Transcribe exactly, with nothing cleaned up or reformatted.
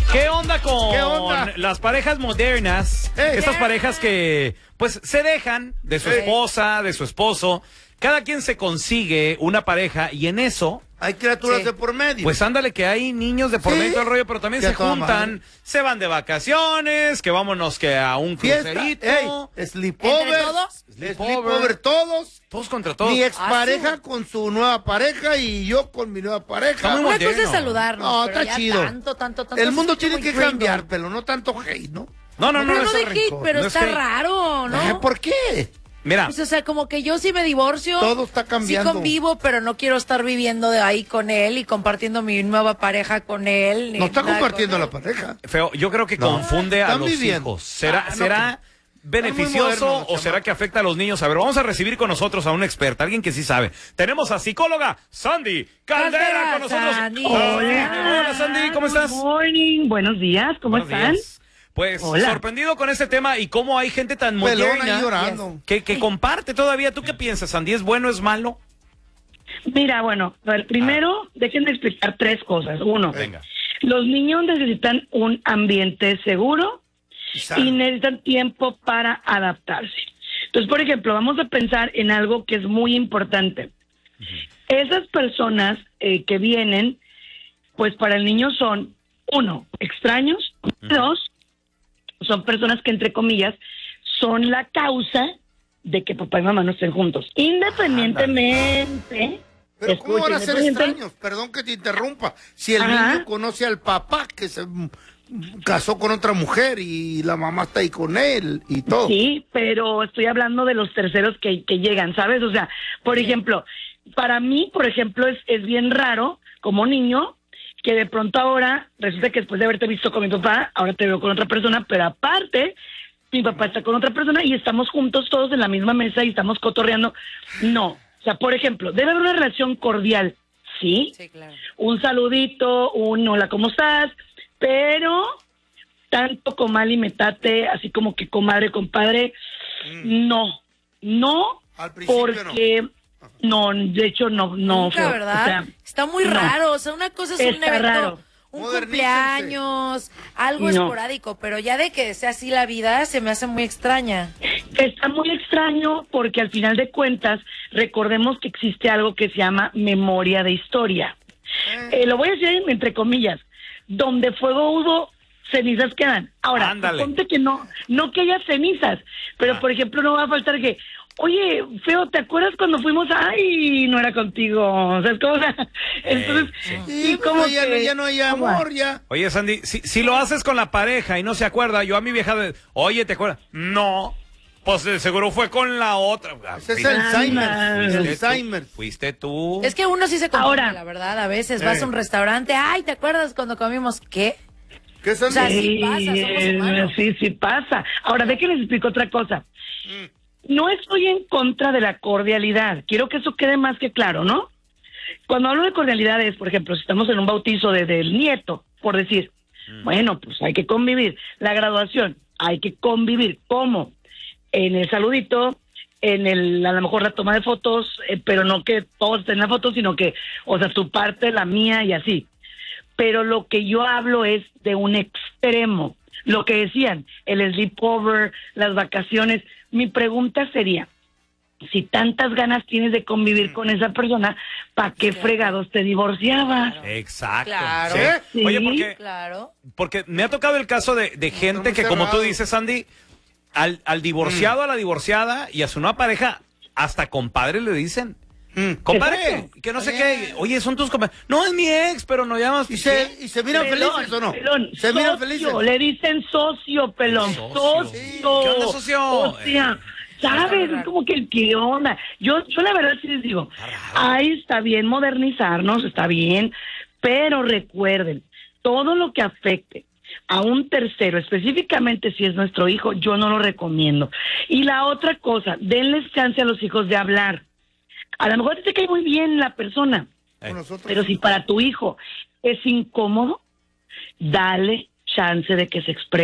¿Qué onda con ¿Qué onda? las parejas modernas? Hey. Estas parejas que, pues, se dejan de su Hey. esposa, de su esposo. Cada quien se consigue una pareja y en eso, Hay criaturas Sí. de por medio. pues ándale que hay niños de por Sí. medio del rollo, pero también Que se a toda juntan, madre. se van de vacaciones, que vámonos que a un Fiesta, crucerito. ey, sleepover. ¿Entre todos? Sleepover todos. Todos contra todos. Mi expareja Ah, sí. con su nueva pareja y yo con mi nueva pareja. Está muy Una moderno. cosa es saludarnos. No, pero está ya chido. Tanto, tanto, tanto. El mundo es tiene muy que gringo. cambiar, pero no tanto hate, ¿no? No, no, no, Pero no, no es de hate, rencor, pero no es está hate. raro, ¿no? Eh, ¿Por qué? Mira, Pues, o sea, como que yo sí me divorcio. Todo está cambiando. Sí convivo, pero no quiero estar viviendo de ahí con él y compartiendo mi nueva pareja con él. ni No está nada compartiendo con la él. pareja. feo, yo creo que No. confunde a Están los viviendo. hijos. ¿Será, Ah, no, será beneficioso modernos los o será chamacos. que afecta a los niños? A ver, vamos a recibir con nosotros a una experta, alguien que sí sabe. Tenemos a psicóloga Sandy Caldera Caldera, con nosotros. Sandy. Hola, Hola, Sandy, ¿cómo estás? Good morning, buenos días, ¿cómo Buenos están? días. Pues Hola. sorprendido con este tema y cómo hay gente tan Pelona ahí moderna llorando. que, que comparte todavía. ¿Tú qué piensas, Sandy? ¿Es bueno, es malo? Mira, bueno, a ver, primero déjenme explicar tres cosas. Uno, Venga. los niños necesitan un ambiente seguro Sano. y necesitan tiempo para adaptarse. Entonces, por ejemplo, vamos a pensar en algo que es muy importante. Esas personas eh, que vienen, pues para el niño son, uno, extraños, dos, son personas que, entre comillas, son la causa de que papá y mamá no estén juntos. Independientemente... Pero ¿cómo van a escuchen, ser independientemente- extraños? Perdón que te interrumpa. Si el Ajá. niño conoce al papá que se mm, casó con otra mujer y la mamá está ahí con él y todo. Sí, pero estoy hablando de los terceros que, que llegan, ¿sabes? O sea, por ejemplo, para mí, por ejemplo, es, es bien raro como niño que de pronto ahora resulta que después de haberte visto con mi papá, ahora te veo con otra persona, pero aparte, mi papá está con otra persona y estamos juntos todos en la misma mesa y estamos cotorreando. No, o sea, por ejemplo, debe haber una relación cordial, ¿sí? Sí, claro. Un saludito, un hola, ¿cómo estás? Pero tanto comal y metate, así como que comadre, compadre, no, no, Al principio porque no. de hecho no, no, Nunca, feo. ¿verdad? O sea, Está muy no. raro. O sea, una cosa es un Está evento, raro. un Modernícense. cumpleaños, algo No. esporádico, pero ya de que sea así la vida, se me hace muy extraña. Está muy extraño porque al final de cuentas recordemos que existe algo que se llama memoria de historia. Eh, lo voy a decir entre comillas, donde fuego hubo, cenizas quedan. Ahora, Ándale. ponte que no, no que haya cenizas, pero Ah. por ejemplo no va a faltar que, oye, feo, ¿te acuerdas cuando fuimos? Ay, no era contigo, o sea, es como, entonces, sí. Sí, y pues, como ya, no- que- ya no hay ¿cómo? amor, ya. Oye, Sandy, si, si lo haces con la pareja y no se acuerda, yo a mi vieja, de, oye, ¿te acuerdas? No, pues de seguro fue con la otra. Ese es Fuiste- Alzheimer. Fuiste fuiste tú, Alzheimer. Fuiste tú. Es que uno sí se confunde, Ahora. la verdad. A veces vas Eh. a un restaurante, ay, ¿te acuerdas cuando comimos qué? ¿Qué son? O sea, Sí, sí pasa, somos eh, humanos. sí, sí pasa. Ahora, de que les explico otra cosa. No estoy en contra de la cordialidad. Quiero que eso quede más que claro, ¿no? Cuando hablo de cordialidad es, por ejemplo, si estamos en un bautizo de, del nieto, por decir, bueno, pues hay que convivir. La graduación, hay que convivir. ¿Cómo? En el saludito, en el, a lo mejor la toma de fotos, eh, pero no que todos estén en la foto, sino que, o sea, tu parte, la mía y así. Pero lo que yo hablo es de un extremo. Lo que decían, el sleepover, las vacaciones. Mi pregunta sería, si tantas ganas tienes de convivir con esa persona, ¿para qué fregados te divorciabas? Exacto. Claro. Sí. Oye, Sí. porque, Claro. porque me ha tocado el caso de, de gente muy que, como tú cerrado. dices, Sandy, al, al divorciado, a la divorciada y a su nueva pareja, hasta compadre le dicen. Mm. Compadre, Exacto. que no sé Oye. qué. Oye, son tus compadres. No, es mi ex, pero no llamas. ¿Y se, ¿Y se miran Pelón, felices o no? pelón, ¿Se miran socio, felices? le dicen socio, pelón, Socio. socio. Sí. ¿Qué onda, socio? O sea, ¿sabes? Es como que, ¿qué onda? Yo, yo la verdad sí les digo, ahí está bien modernizarnos, está bien, pero recuerden, todo lo que afecte a un tercero, específicamente si es nuestro hijo, yo no lo recomiendo. Y la otra cosa, denles chance a los hijos de hablar. A lo mejor te cae muy bien la persona, Con nosotros. pero si para tu hijo es incómodo, dale chance de que se exprese.